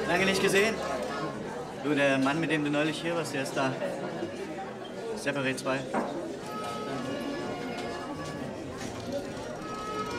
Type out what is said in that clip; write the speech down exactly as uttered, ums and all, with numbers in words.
Lange nicht gesehen. Du, der Mann, mit dem du neulich hier warst, der ist da. Separate zwei.